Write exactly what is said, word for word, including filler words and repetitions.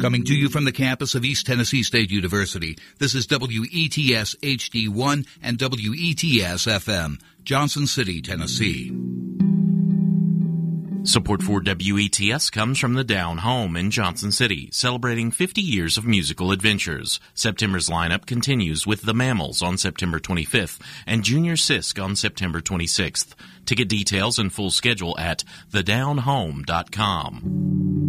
Coming to you from the campus of East Tennessee State University, this is W E T S H D one and W E T S F M, Johnson City, Tennessee. Support for W E T S comes from the Down Home in Johnson City, celebrating fifty years of musical adventures. September's lineup continues with The Mammals on September twenty-fifth and Junior Sisk on September twenty-sixth. Ticket details and full schedule at the down home dot com.